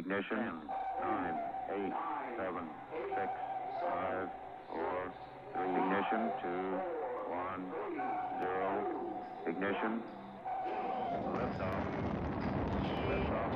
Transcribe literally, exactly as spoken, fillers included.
Ignition. Ten, nine, eight, seven, six, five, four, three. Ignition. Two, one, zero. Ignition. Liftoff.